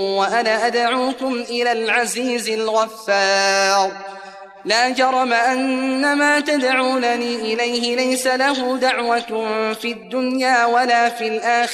وأنا أدعوكم إلى العزيز الغفار لا جرم أن ما تدعونني إليه ليس له دعوة في الدنيا ولا في الآخرة